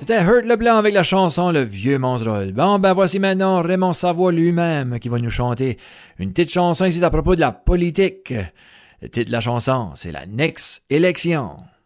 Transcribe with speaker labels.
Speaker 1: C'était Hurt Leblanc avec la chanson Le Vieux Monsterol. Bon, ben voici maintenant Raymond Savoie lui-même qui va nous chanter une petite chanson ici à propos de la politique. Le titre de la chanson, c'est la Next Élection.